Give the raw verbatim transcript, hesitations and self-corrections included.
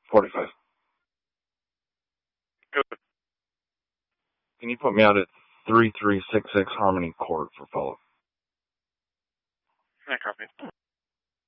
forty-five. Good. Can you put me out at three three six six Harmony Court for follow-up? Yeah, copy.